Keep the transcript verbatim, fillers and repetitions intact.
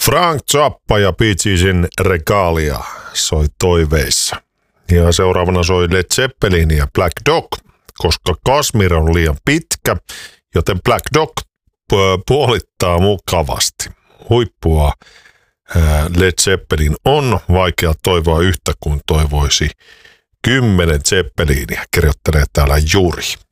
Frank Zappa ja Bee Geesin Regalia soi toiveissa. Ja seuraavana soi Led Zeppelin ja Black Dog, koska Kashmir on liian pitkä, joten Black Dog puolittaa mukavasti. Huippua Led Zeppelin on, vaikea toivoa yhtä kuin toivoisi kymmenen Zeppelinia, kirjoittelee täällä Juri.